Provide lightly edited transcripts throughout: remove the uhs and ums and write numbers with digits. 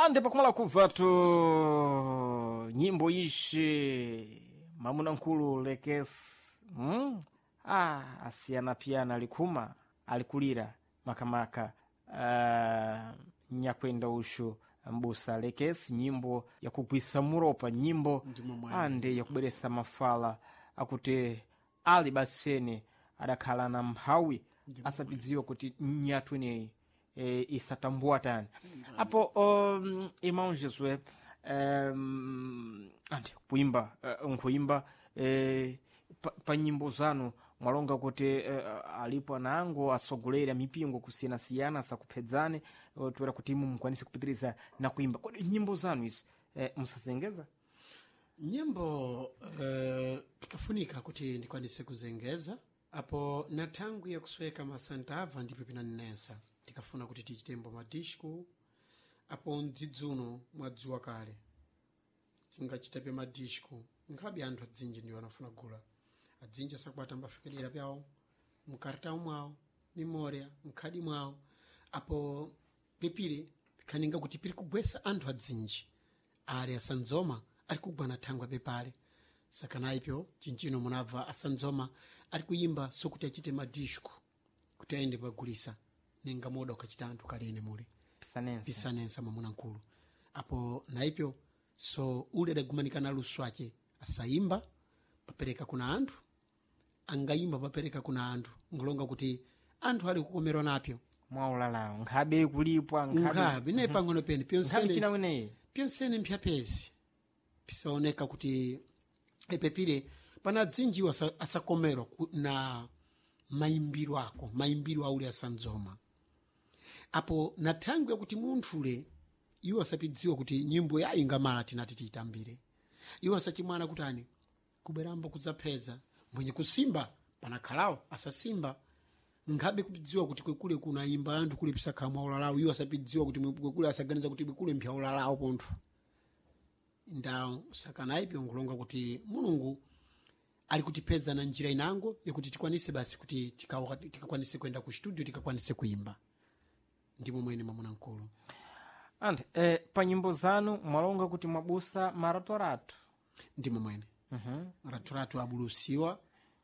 ande pakumala kuvatu nyimbo ishi mamuna nkulu lekesi asiyana piyana alikuma alikulira makamaka nyakwenda ushu mbusa lekesi nyimbo ya kugwisa muropa nyimbo ande ya kuberesa mafala akuti ali basene adakhala na mphawi asapidziwa kuti nyatu ineyi isatambua tani apo irmão Josué ande kuimba nkuimba pa nyimbo zanu mwalonga kuti alipo anango asogolera mipingo kusiyana-siyana asakuphedzane toera kuti imu mukwanise kupitiriza na kuimba kodi nyimbo zanu izi musazengeza nyimbo pikafunika kuti ndikwanise kuzengeza apo na tangu ya kusweka masantava ndipo pinanenesa tikafuna kuti tichitembo madisco apo mdzidzuno mwadziwa kale tingachitepe madisco nkhabi anthu adzinji ndiwo anafuna gula adzinji asakwata mbafikalira pyawo mkartawo mwawo memoria mkhadi mwawo apo pepire pikhaninga kuti piri kugwesa anthu adzinji ali asanzoma ari kugwana thangwa pepale sakanayipyo chinchino munabva asanzoma ari kuyimba sokuti achite madisco kuti aende pagulisa ninga moda ukachita anthu kalene muli pisanensa mamuna nkulu apo naipyo so ule adagumanikana luso ake asayimba papereka kuna anthu angayimba papereka kuna anthu ngolonga kuti anthu ali kukomerwa napyo mwaulalawo nkhabe kulipwa nkhabe ne pang'ono pene pyonsene pyonsene mphyapezi pisaoneka kuti epepire pana dzinji asakomerwa na maimbiro ako maimbiro aule asanzoma apo na tangu ya kuti munthule iwo asapidziwa kuti nyimbo ya ingamala tinati tiyitambire iwo asachimwana kutani kuberambo kudzapheza mwenye kusimba panakhalawo asasimba nkhabe kupidziwa kuti kwekule kunaimba anthu kule pisakhamwa ulalawo iwo asapidziwa kuti kwekule asaganiza kuti kwekule mpya ulalawo pontho ndawo sakanayipyo ngulonga kuti mulungu ali kutipeza na njira inango yakuti tikwanise basi kuti tikakwanise kwenda ku studio tikakwanise kuimba ndimo mwene mamuna nkulu ande pa nyimbo zanu mwalonga kuti mwabusa maratorato ndimo mwene maratorato abulusiwa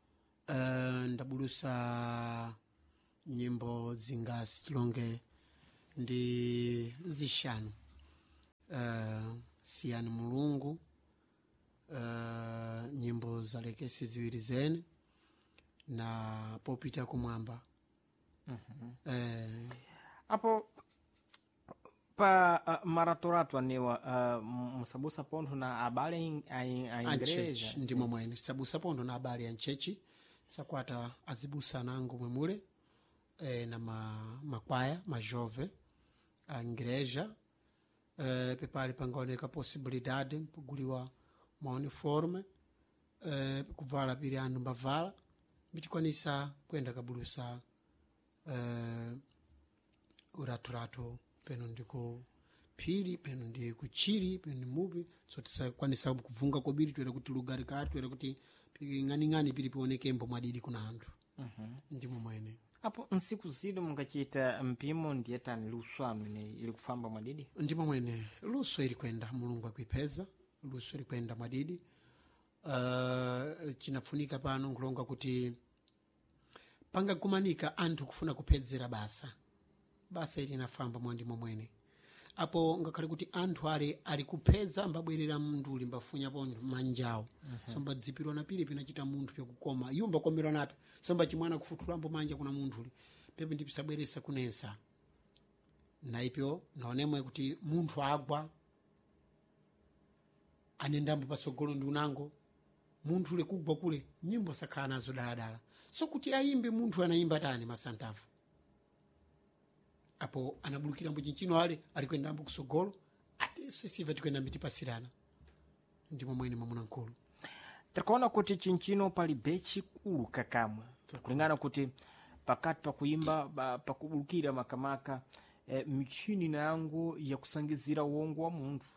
ndabulusa nyimbo zingasi tilonge ndi zishanu siyani mulungu nyimbo za lekesi ziwiri zene na popita kumwamba apo pa maratorato anewa musabusa pontho na abale a igreja ndimo mwene sabusa pontho na abale ya nchechi sakwata azibusa nango mwemule na makwaya majove a igreja pepali pangaoneka possibilidade mpuguliwa mauniforme kuvala pili anu mbavala bitikwanisa kwenda kabulusa uratorato peno ndiko phiri peno ndi kuchiri peno ndi mupi so tisakwanisa kuvunga kobiri twera kuti lugari kati twera kuti ng'aning'ani pili pionekembo mwadidi kuna anthu ndimo mwene apo nsiku zino mungachita mpimo ndiyetani luso anu ine ili kufamba mwadidi ndimo mwene luso ili kwenda mulungu akuipeza luso ili kwenda mwadidi chinafunika pano ngulonga kuti pangagumanika anthu kufuna kuphedzera basa ili nafamba mwandimo mwene apo ngakhale kuti anthu ali kuphedza mbabwerera mnduli mbafunya pontho manjawo somba dzipirwa napire pinachita munthu pyakukoma iwo mbakomerwa nape somba chimwana kufutulambo manja kuna munthuli pepe ndipisabweresa kunensa naipyo naonemwe kuti munthu agwa anendambo pasogolo ndi unango munthu ule kugwa kule nyimbo sakhala nazo daladala so kuti ayimbe munthu anayimba tani masantafu apo anabulukira mbo chinchino ali kwendambo kusogolo ati sisiva tikwenda mitipasirana ndimo mwene mamuna nkulu tikuona kuti chinchino palibe chikulu kakamwe kulingana kuti pakati pakuimba pakubulukira makamaka michini nangu ya kusangizira uongo wa munthu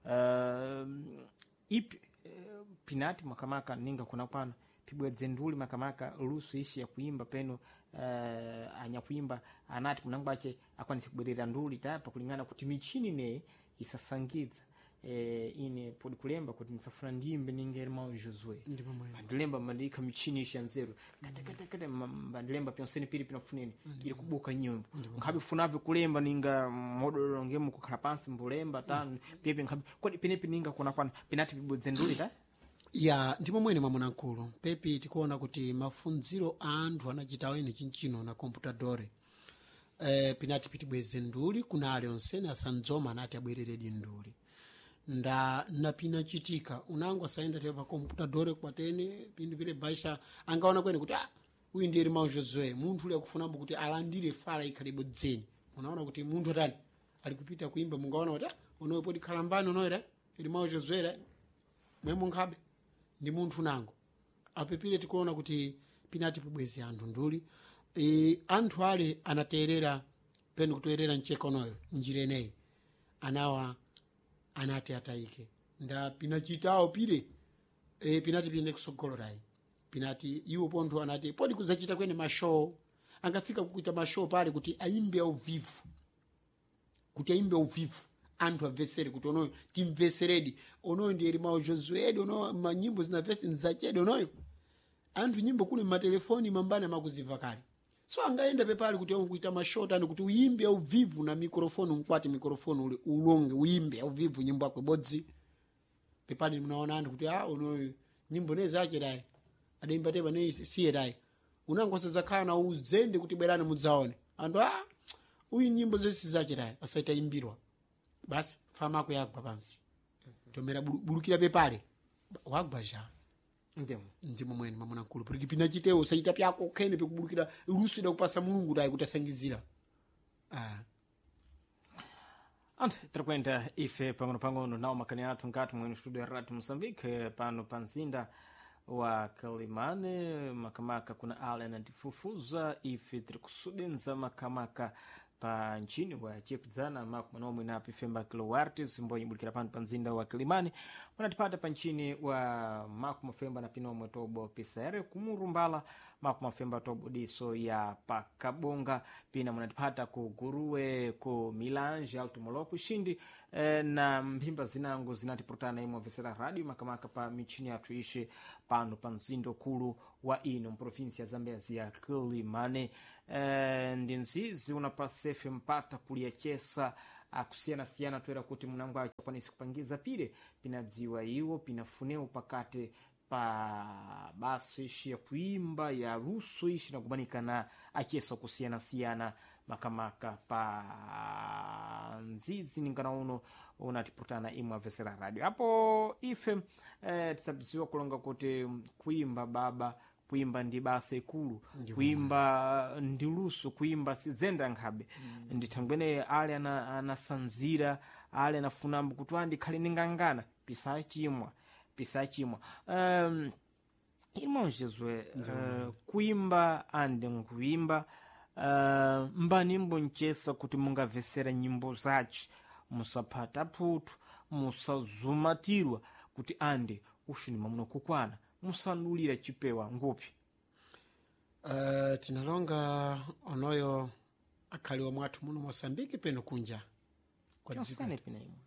ipi pinati makamaka ninga kuna pana pibwedze nduli makamaka luso ishi ya kuimba peno anyakuimba anati munangu bache akwanise kubwerera nduli tapa kulingana kuti michini ne isasangidza ine podi kulemba kuti ndisafuna ndiyimbe ninge Irmão Josué ndipo mwe ndilemba mandika michini isha nzeru kate mandilemba pyonseni pili pinafuneni ili kubuka nyimbo nkhabe funave kulemba ninga modolo ngemu kukhala pansi mbulemba tanu pepe nkhabe kodi penepi ninga kuna kwana pinati pibodzendulira ya ndipo mwene mwamuna mkulu pepi tikuona kuti mafunziro a anthu anachitawo ine chinchino na komputadore pinati pitibweze nduli kuna ale onsene asanzoma anati abwereredi nduli na pinachitika unango asaenda tepa komputadore kwatene pindi pile baisha angaona kwene kuti uyu ndi Irmão Josué munthu uli akufunambo kuti alandire fala ikhale bodzeni unaona kuti munthu atani ali kupita kuimba mungaona kuti unoyo podi khalambani unoyo Irmão Josué mwemo nkhabe ndi munthu nango apepire tikuona kuti pinati pibwezi anthu nduli anthu ale anaterera peni kutoerera mcheko noyo njireneyi anawa anati ataike nda pinachitawo pile pinati pine kusogolorai pinati iwo pontho anati podi kudzachita kwene mashow angafika kukuita mashow pale kuti aimbe uvivu anthu amvesere kuti onoyo timveseredi onoyo ndi Irmão Josué ono manyimbo zinavesi nzachede onoyo anthu nyimbo kule matelefoni mambana makuziva kale so angaenda pepale kuti kuita mashota kuti uimbe uvivu na mikrofoni mkwati mikrofoni ule ulonge uimbe uvivu nyimbo yako bodzi pepale mnaona anthu kuti onoyo nyimbo neza ache dai adaimba teba ne siye dai unangosa zakana uzende kuti bwerani mudzaone anthu uyi nyimbo zesi zache dai asaita imbirwa basi fama yako yagwa pansi tomera bulukira pepale wagwa ja ndimo mwene mamuna mkulu porque pinachitewo saita pyako kene pekubulukira lusu ida kupasa mulungu dai kuti asangizira anthu tirakwenda ife pang'ono nawo makani athu nkati mwene studio ya Radio Moçambique pano pa mzinda wa Quelimane makamaka kuna ale anatifufuza ife tirikusudenza makamaka pa nchini wa chipdzana makumana omwe napi femba kilowartis mbo yibulikira pano pa mzinda wa Quelimane munatipata pa nchini wa makumafemba na pinomwe tobo pisere kumurumbala makumafemba tobo diso ya pakabonga pina munatipata ku Guruwe ku Milange Alto Molopo Shindi na mphimba zinango zinatipurutana imwe vesera radio makamaka pa michini yathu ishe pano pa mzindo kulu wa ino mprovinsi ya Zambezi ya Quelimane ndi nzizi unapasefe mpata kuliyachesa akusiyana toera kuti munango akwanisi kupangiza pile pinadziwa iwo pinafuneo pakate pa baso ishi ya kuimba ya ruso ishi na kubanika na achesa kusiyana makamaka pa nzizi ningana uno unatiputana imwe avesera radio hapo ife tisabiziwa kulonga kuti kuimba baba kuimba ndi basa ikulu kuimba ndi luso kuimba sizenda nkhabe ndithangwene ale anasanzira ale anafunambo kuti andikhale ningangana pisachimwa Irmão Josué kuimba ande nkuimba mbanimbo nchesa kuti mungavesera nyimbo zachi musapata phutu musazumatirwa kuti ande ushunima muno kukwana musandulira chipewa ngupi tinalonga onoyo akhaliwa mwathu muno Moçambique peno kunja kwa dziko pina imwe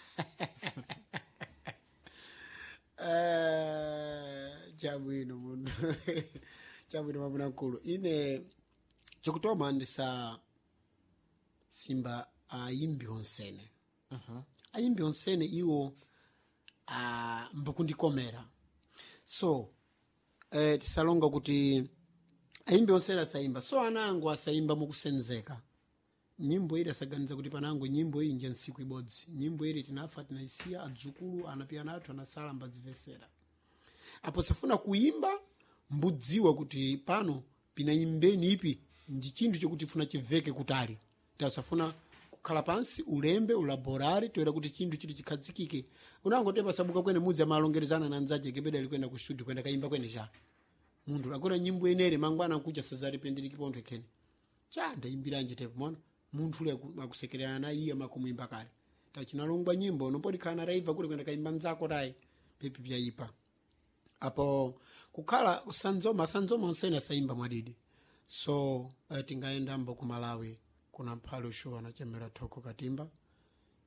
chabwino muno chabwino mamuna mkulu ine chokutoma ndisa simba ayimbi onsene ayimbi onsene iwo mbukundikomera so tisalonga kuti ayimbi onsene asaimba so anango asaimba mukusenzeka nyimbo ili asaganiza kuti panango nyimbo iyi nje nsiku ibodzi nyimbo ili tinafa tinaisiya adzukulu anapiyana athu anasala mbazivesera apo safuna kuimba mbudziwa kuti pano pinaimbeni ipi ndi chinthu chokuti funa chiveke kutali tasafuna kukhala pansi ulembe ulaborari toera kuti chinthu chili chikhadzikike unango tepa sabuka kwene mudzi amalongerezana na nzache gebeda likwenda ku studio kwenda kaimba kwene cha mundu akora nyimbo enere mangwana nkuja sazari pendiriki pondo kene cha ndaimbiranje tepa mona munthu ule akusekerana na iye makumwimba kale tachinalongwa nyimbo nopodi kana raiva kule kwenda kaimba nzako tai pepi byaipa apo kukhala sanzoma onsene saimba mwadidi so tingaenda mbo ku Malawi kuna mphalo show anachemera Thoko Katimba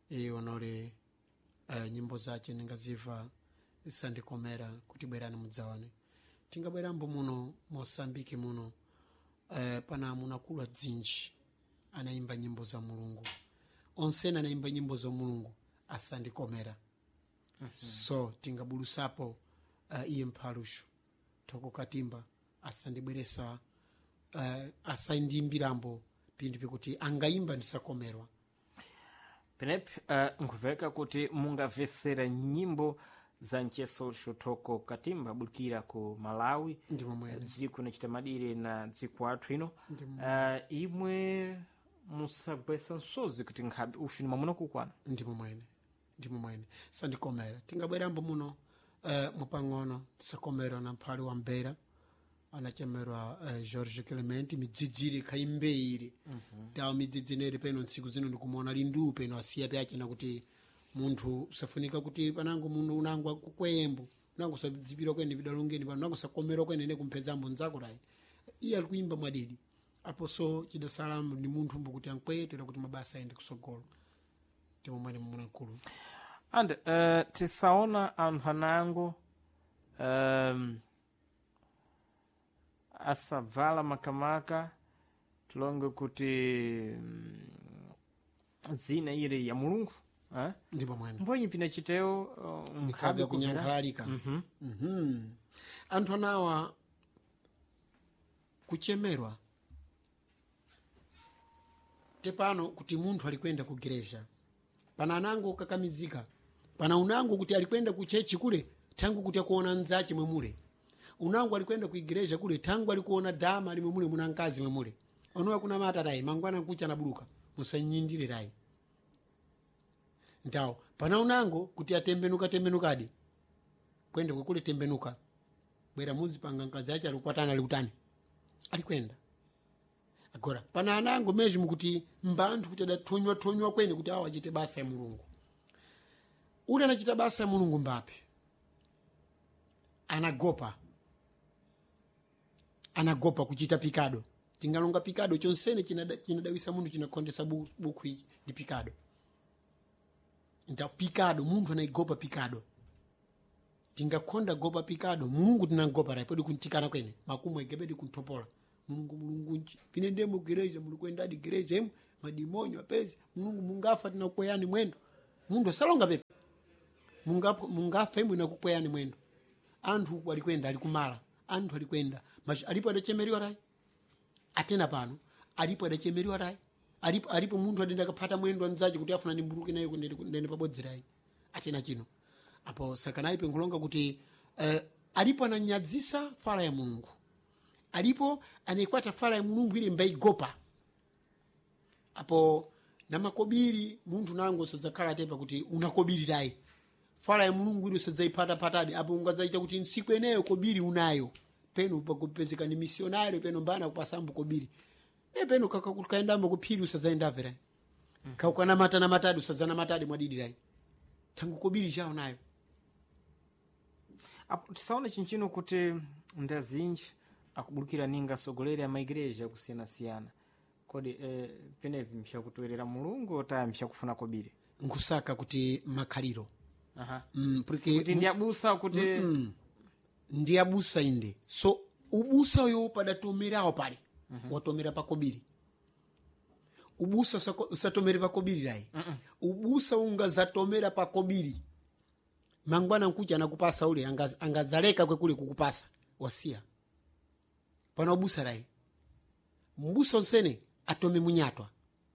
onore nyimbo zace ningaziva zisandikomera kuti bwerani mudzaone. Tingabwerambo muno Mosambiki muno pana munakulu adzinji anaimba nyimbo za mulungu, onsena anaimba nyimbo za mulungu asandikomera. So tingabulusapo iye mphalushu Thoko Katimba asandibweresa asandiimbirambo pinthu pikuti angaimba ndisakomerwa. penepi nkuveka kuti mungavesera nyimbo za ncheso Thoko Katimba abulukira ku Malawi dziko nachita madire na dziko athu ino. Imwe musagwesa nsozi kuti nkhabe ushuni mamuna kukwana. Ndimo mwene sandikomera. Tingabwerambo muno mupang'ono tisakomerwa na mphali wa Mbera anachemerwa George Clement midzijiri kaimbeiri tawo midzidzineri peno ntsiku zino ndikumona lindu peno asiya pyache na kuti munthu usafunika kuti panango munthu unangwa kukwembo nango usadzipira kwene bidalongeni pano nango sakomera kwene ne kumpezambo nzako rai iye ali kuimba mwadidi apo. So chidasalamu ni munthu mbo kuti ankwetera kuti mabasa aende kusogolo timo mwene mumunankulu and tisaona anthu anango asavala makamaka tulonge kuti zina ile ya mulungu ndipo mwene mbonyi pina chiteo nkhabe kunyankhalalika. Anthu anawa kuchemerwa tepano kuti munthu alikwenda ku gereja pana anango kakamizika pana unango kuti alikwenda ku chechi kule tangu kuti akuona nzache mwemule unango alikwenda ku igereja kule tangu alikuona dama ali mwemule muna nkazi mwemule onowa kuna mata rai mangwana nkucha na buluka musanyindire rai ndawo pana unango kuti atembenukadi kwenda kule tembenuka bwera muzi panga nkazi yache alikwatana alikutani alikwenda agora pana anango meji mukuti mbanthu kuti adathonywa kwene kuti awa achite basa ya mulungu. Ule anachita basa ya mulungu mbapi anagopa kuchita pikado. Tingalonga pikado chonsene chinadawisa munthu chinakondesa buku hiki ndi pikado. Nda pikado munthu anaigopa pikado. Tingakonda gopa pikado mulungu tinangopa rai podi kuntikana kwene makumu egebedi kuntopola mulungu nchi pine ndemo gereja mulikwenda di gereja emu madimonyo apezi mulungu mungafa tinakukweyani mwendo mundu salonga pepe mungafa emu inakukweyani mwendo. Anthu walikwenda alikumala anthu alikwenda alipo adachemeriwa rai atena pano alipo adachemeriwa rai alipo munthu adenda kapata mwendo anzaje kuti afuna nimburuke nayo ndende pabodzi rai atena chino apo sakanaipe nkulonga kuti alipo ananyadzisa fala ya mulungu alipo anayikwata fala ya mulungu ile mbaigopa apo na makobiri munthu nango sadzakhala atepa kuti unakobiri rai fala ya mulungu ile usadzaipata patadi apo ungadzaita kuti nsiku eneyo kobiri unayo peno pakupezeka ni misionario peno mbana kupasambu kobiri peno kaendamo kuphiri usadzaenda vera kaukana mata na matadi usadzana matadi mwadidi rai tangu kobiri chao nayo apo tisaone chinchino kuti ndazinji akubulukira ninga sogoleri ya maigreja kusiyana-siyana kodi penevi mshakutoerera mulungu ota mshakufuna kobiri nkusaka kuti makhaliro kuti ndiabusa kuti ndiabusa inde so ubusa uyo padatomerawo pale watomera pakobiri ubusa usatomere pakobiri rai ubusa ungazatomera pakobiri mangwana nkucha anakupasa ule angazaleka kwekule kukupasa wasia pana ubusa rai mbusa onsene atome munyatwa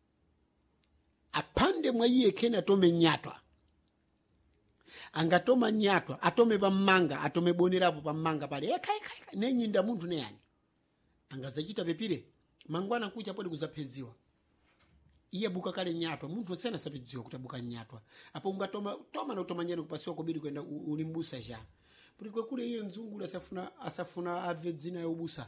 apande mwa iye kene atome nyatwa angatoma nyatwa atome pamanga atome bonerapo pamanga pale eka nenyinda munthu neyani angazachita pepire mangwana nkucha podi kuzapheziwa iye buka kale nyatwa munthu onsene asapidziwa kuti abuka nyatwa apo ungatoma na utoma nyene kupasiwa kobiri kwenda ulimbusa ja puli kule iye nzungu asafuna ave dzina ya ubusa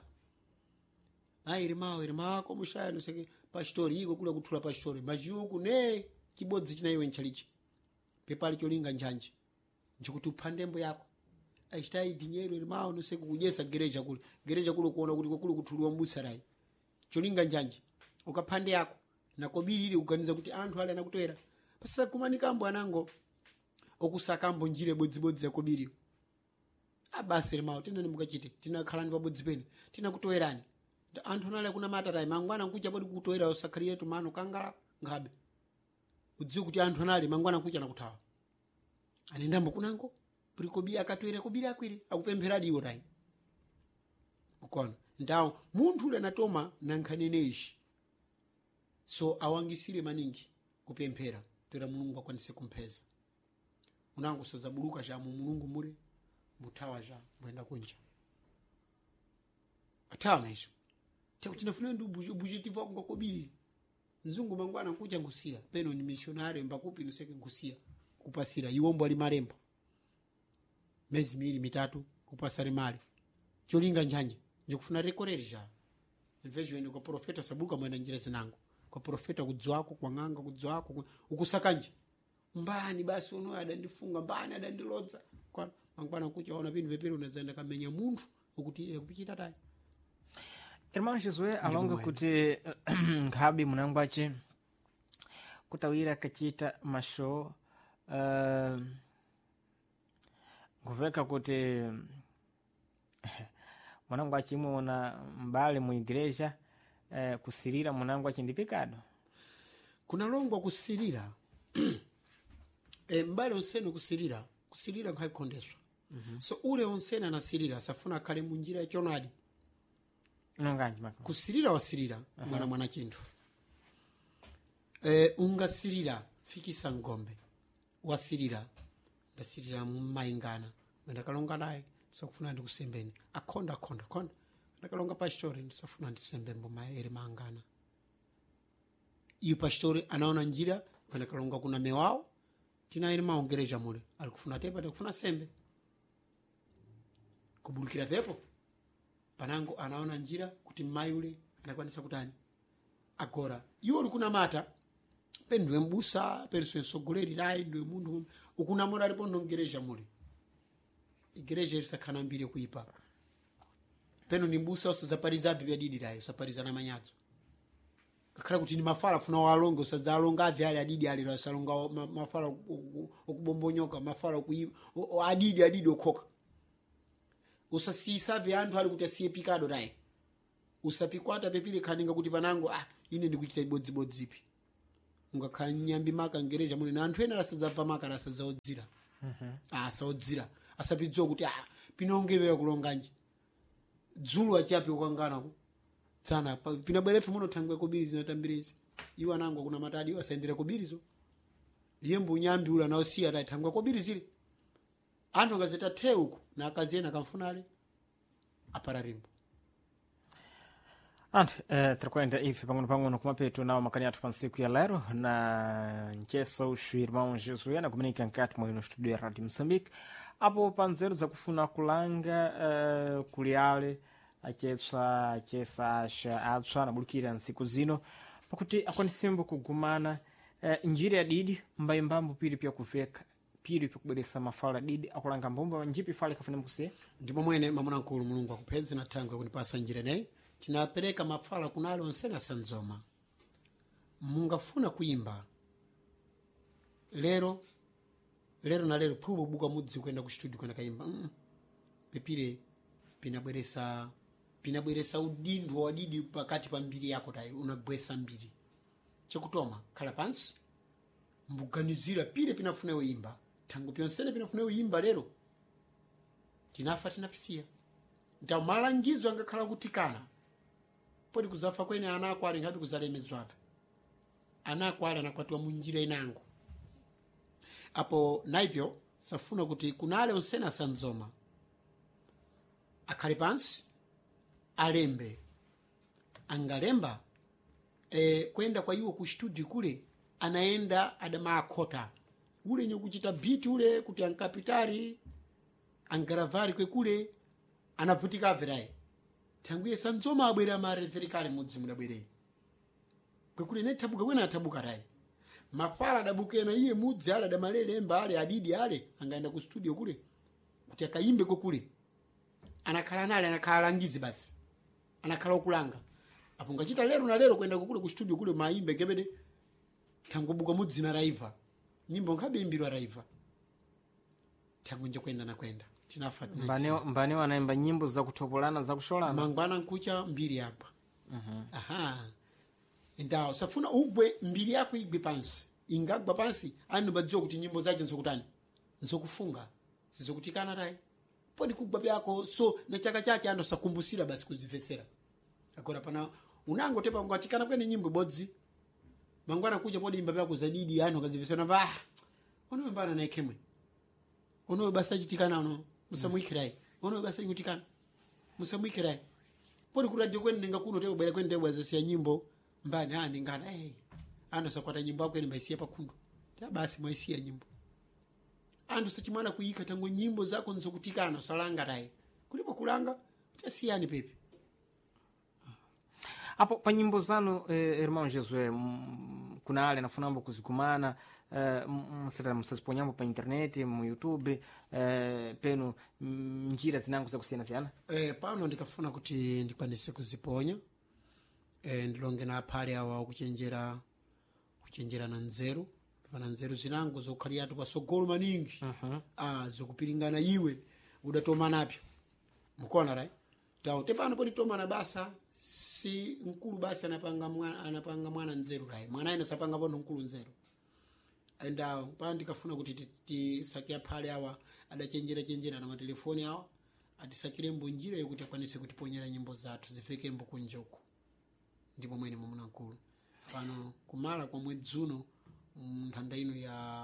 irimawa ko mushaya noseke pastori iko kule kuthula pastori majiuku ne kibodzi china iwe nchalichi pepali cholinga njanje nchikuti uphandembo yako aitai dinero irimawa noseke kujesa gereja kule kuona kuti kule kuthuliwa mbusa rai cholinga njanje ukaphande yako na kobiri ile uganiza kuti anthu ale anakutwera pasa kumanikambo anango okusakambo njire bodzibodzi yakobiriyo abasi limawo tinani mukachite tinakhalani pabodzi pene tinakutowerani anthu anali kuna matatayi mangwana nkucha podi kutoera usakhalire tumano kangala ngabe udziwe kuti anthu anali mangwana nkucha nakuthawa anendambo kunango prikobi akatoera kobiri akwire akupempheradi iwo tayi ukona ndawo munthu ule anatoma nankhanene ishi so awangisire maningi kupemphera toera mulungu akwanise kumpheza unango sazabuluka jamu mulungu mule muthawa ja mwenda kunja athawa naisho chakuti nafuna ndi ubujetivu wako ngakobiri mzungu mangwana nkucha ngusiya peno ni missionary mbakupi nuseke ngusiya kupasira iwombo ali malembo mezi miwiri mitatu kupasari mali cholinga njanje ndikufuna rekoreri ja mvejo ene kwa profeta sabuka mwenda njira zinango kwa profeta kudzwako kwa nganga kudzwako ukusakanje mbani basi uno adandifunga mbani adandilodza kwa mangwana kuchaona vinhu vepere unazaenda kamenya munthu ukuti kupichita tayi irmão Josué alonga kuti nkhabi munangwace kutawira kachita mashow nguveka kuti munangwace muona mbali mu igreja kusirira munangwace ndi pecado kunalongwa kusirira mbali onsene kusirira nkhaikhondeswa so ule onsene anasirira safuna akhale munjira yachonadi nonganji maka kusirira wasirira mwana chinthu ungasirira fikisa ngombe wasirira ndasirira mumaingana ndakalonga naye sakufuna ndikusembeni akhonda ndakalonga pastori ndisafuna ndisembe mboma ere mangana iyo pastori anaona njira ndakalonga kuna mewao tina ere maongereja mule alikufuna tepa ndikufuna sembe kubulukira pepo panango anaona njira kuti mai ule anakwanisa kutani agora iwo likuna mata pendwe mbusa perso ensogoleri rai ndwe mundu ukunamura alipo ndongereja mule igereja irisakana mbiri kuipa peno ni mbusa usazapariza api byadidi rai usapariza na manyadzo kakhala kuti ni mafala funa walonga usazalonga avi ali adidi ali rasalonga mafala okubombonyoka mafala adidi okhoka usasisa vyantu ali kuti asiye pikado naye usapikwata pepile khaninga kuti panango ine ndikuchita ibodzibodzipi ungakhanyambi maka ngereja mune na anthu ena asazabva maka asazaodzira asaodzira asapidziwa kuti pinongewe kulonganje dzulu achapi ukangana ku tsana pinabwerefe muno thangwe kobiri zinatambirizi iwo anango kuna matadi iwo asaendere kobirizo yembu nyambi ula naosiya dai thangwe kobiri zile anthu ngazeta theuku na akaziyena kamfunale apararimbo anthu tirakwenda ife pang'ono kumapeto nawo makani athu pa ntsiku ya lero na ncheso uxu irmão Josué na kumenika nkati mwa ino studio ya Radio Moçambique apo pa nzeru zakufuna kulanga kuliale achesa atswa anabulukira ntsiku zino pakuti akwanisimbo kugumana njira ya didi mbayimbambo pili pya kuveka pili pikubweresa mafala didi akulanga mbomba njipi fale kafuna mkusiye ndipo mwene mamuna nkulu mulungu akupezi na tango kunipasa njira naye tinapereka mafala kunalo onsena sanzoma mungafuna kuimba lero na lero phubo buka mudzi kwenda ku studio kwenda kaimba pepire pinabweresa udindo wa didi pakati pa mbiri yako tayi unabwesa mbiri chokutoma khala pansi mbuganizira pile pinafuna uimba tangu pyonsene pinafuna uimba lero tinafa tinapisiya nta malangizo angakhala kutikana podi kuzafa kwene anako ali ngapi kuzalemezwa anako ali anakwatwa munjira inango apo naipyo safuna kuti kunale onsena sanzoma akhale pansi alembe angalemba kwenda kwa iwo ku studio kule anaenda adama akhota ule nye kuchita biti ule kuti ankapitari angaravari kwekule anavutika averaye tanguye sanzoma abwera mareverikale mudzi mudabwere kwekule netabuka kwena atabuka rai mafala adabukena iye mudzi ale adamalemba ale adidi ale angaenda ku studio kule kuti akaimbe kokule anakhala nale anakhala langizi basi anakhala okulanga apo ngachita lero na lero kwenda kule ku studio kule maimbe gebede tangubuka mudzi na raiva nyimbo nkhabe imbirwa raiva tangu nje kwenda na kwenda tinafa mbane wanaimba nyimbo za kutopolana za kusholana mangwana nkucha mbiri yakwa aha ndawo safuna ugwe mbiri yako igwe pansi ingagwa pansi anu badziwa kuti nyimbo zache nsokutani nsokufunga sizokutikana rai podi kugwa byako so na chaka chache ando sakumbusira basi kuzivesera akora pana unangotepa ngatikana kwene nyimbo bodzi mangwana kuja podi imba byako zadidi ano kazivesera va ono mbana na ikemwe ono basa chitikana ono musamuikirai ono basa ngutikana musamuikirai podi ku radio kwene ningakuno tepo bere kwene tepo zasiya nyimbo mbani ndingana ando sakwata nyimbo yako ni maisia pakundu ta basi maisia nyimbo ando sachimwana kuika tangu nyimbo zako nzokutikana salanga dai kulipo kulanga tasiyani pepe hapo pa nyimbo zanu irmão Josué kuna ale nafunamba kuzikumana msaziponyambo pa internet mu YouTube penu njira zinangu za kusiyana pano ndikafuna kuti ndikwanise kuziponya ndilonge na pale awa kuchenjera na nzeru pana nzeru zinangu zokhaliatu pasogolo maningi zokupiringana iwe udatoma napyo mukona rai tawo tepano podi toma na basa si nkulu basi anapanga mwana nzeru rai mwana ina sapanga pono nkulu nzeru enda pandi kafuna kuti tisakia pale awa adachenjera na matelefoni awa atisakire mbonjira yokuti akwanise kutiponyera nyimbo zathu zifike mbo kunjoku ndipo mwene mumuna nkulu pano kumala kwa mwezi uno nthanda ino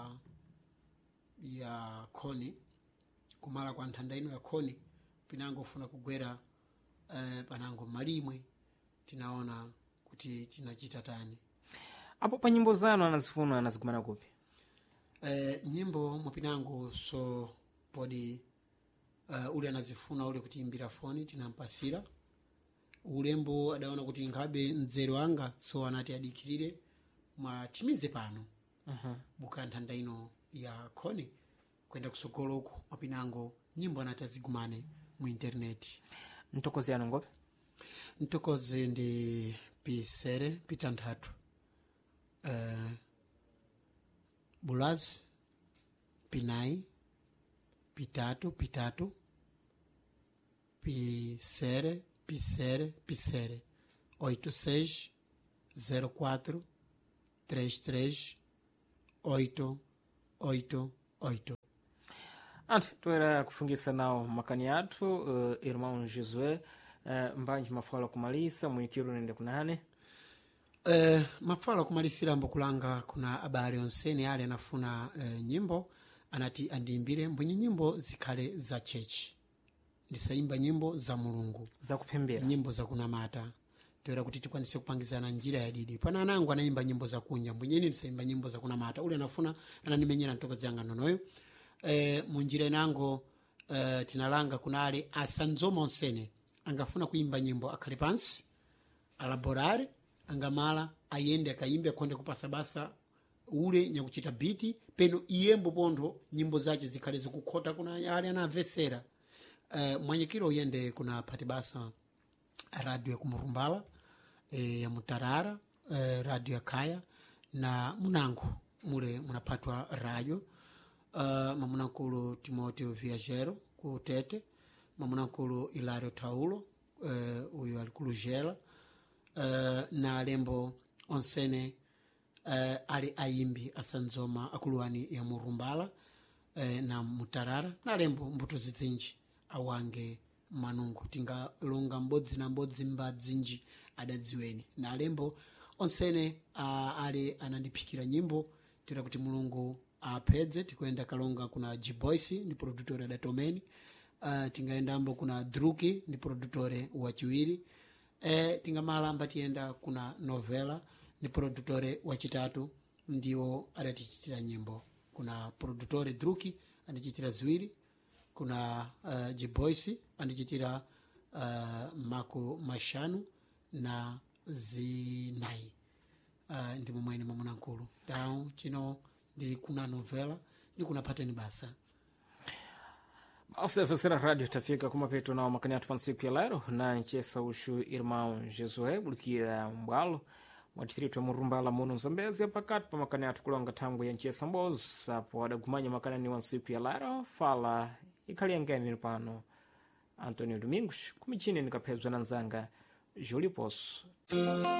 ya Khoni kumala kwa nthanda ino ya Khoni pinango funa kugwera panango malimwe tinaona kuti tinachita tani hapo pa nyimbo zanu anazifuna anazikumana kupi nyimbo mupinango so podi ule anazifuna ule kuti imbira foni tinampasira ulembo adaona kuti ngabe nzeru anga so anati adikirire mwatimize pano buka nthanda ino ya Khoni kwenda kusogolo uko mapinango nyimbo anatazigumane mu internet ntokozi yanu ngope ntokozi ndi pisere pitanthatu Bulazi Pinai Pitatu Pisere 8604 33 888 anthu toera kufungisa nawo makani athu irmão Josué mbanji mafala kumalisa muikiru nende kunane mafala kumalisira mbokulanga kuna abale onsene ale anafuna nyimbo anati andiimbire mbwenye nyimbo zikhale za chechi ndisaimba nyimbo za mulungu za kupembera nyimbo za kunamata toera kuti tikwanise kupangizana njira ya didi pana anangu anaimba nyimbo za kunya mbwenyeni ndisaimba nyimbo za kunamata ule anafuna ananimenyera ntokozi yanga nonoyo munjira inango tinalanga kunale asanzomo onsene angafuna kuimba nyimbo akhale pansi alaborare angamala ayende akaimbe akonde kupasa basa ule nyakuchita biti peno iyembo pondo nyimbo zache zikhale zikukhota kuna ali anavesera mwanyekiro uyende kuna pati basa radio ya kumurumbala ya Mutarara radio ya Kaya na munango mule munapatwa radio mamunakulu Timoteo Viajero ku Tete mamunakulu Ilario Taulo uyu alikulujela na alembo onsene ali aimbi asanzoma akuluani ya Murumbala na Mutarara na alembo mbuto zidzinji awange manungu tinga longa mbodzi na mbodzi mbadzinji adadziweni na alembo onsene ali anandipikira nyimbo tira kuti mulungu apedze tikuenda kalonga kuna G-Boys ni produktore adatomeni tingaendambo kuna Druki ni produktore wachiwiri tingamala amba tienda kuna Novela ni produktore wachitatu ndio adatichitira nyimbo kuna produktore Druki andichitira ziwiri kuna G-Boys andichitira mako mashanu na zinai ndi mumwene mamuna nkulu down chino ndili kuna Novela ndi kuna pateni basa asefesera radio tafika kumapeto na makani atu pansiku ya lero na nchesa ushu irmão Josué bulikira mbwalo mwa distrito ya Murumbala muno Zambezi pakati pa makani athu kulonga thangwe ya nchiya Samboza apo adagumanya makanani wa nsiku ya lero fala ikhali yangeni pano Antonio Domingos kumichini nikaphedzwa na nzanga Júlio Poço.